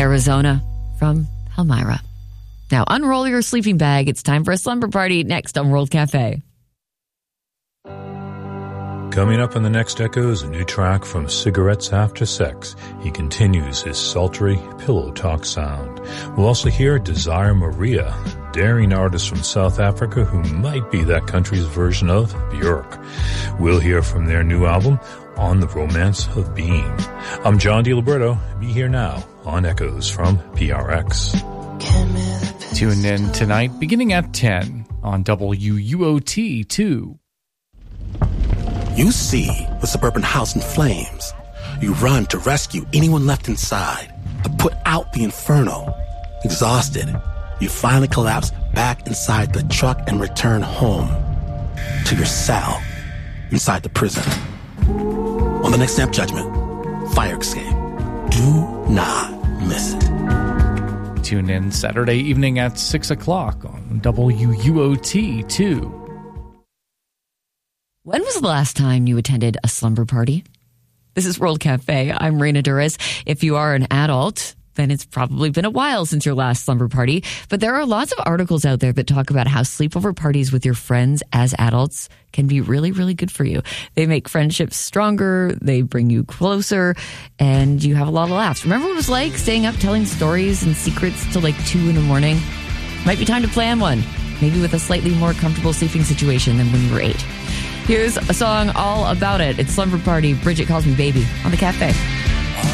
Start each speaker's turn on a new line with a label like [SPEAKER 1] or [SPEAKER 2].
[SPEAKER 1] Arizona from Palmyra. Now unroll your sleeping bag. It's time for a slumber party next on World Cafe.
[SPEAKER 2] Coming up on the next Echo is a new track from Cigarettes After Sex. He continues his sultry pillow talk sound. We'll also hear Desire Maria, daring artist from South Africa who might be that country's version of Björk. We'll hear from their new album, On the Romance of Being. I'm John DiLiberto. Be here now on Echoes from PRX.
[SPEAKER 3] Tune in tonight beginning at 10 on WUOT2.
[SPEAKER 4] You see the suburban house in flames. You run to rescue anyone left inside, to put out the inferno. Exhausted, you finally collapse back inside the truck and return home to your cell inside the prison. On the next Snap Judgment, Fire Escape. Do not miss it.
[SPEAKER 3] Tune in Saturday evening at 6 o'clock on WUOT2.
[SPEAKER 1] When was the last time you attended a slumber party? This is World Cafe. I'm Reina Duras. If you are an adult, then it's probably been a while since your last slumber party. But there are lots of articles out there that talk about how sleepover parties with your friends as adults can be really, really good for you. They make friendships stronger, they bring you closer, and you have a lot of laughs. Remember what it was like staying up telling stories and secrets till like 2 a.m? Might be time to plan one, maybe with a slightly more comfortable sleeping situation than when you were 8. Here's a song all about it. It's Slumber Party, Bridget Calls Me Baby on the Cafe.